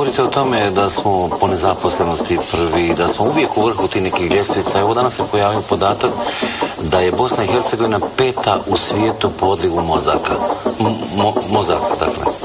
govorite o tome da smo po nezaposlenosti prvi, da smo uvijek u vrhu tih nekih ljestvica. Evo danas se pojavio podatak da je Bosna i Hercegovina 5. u svijetu po odlivu mozaka. Mozaka, dakle.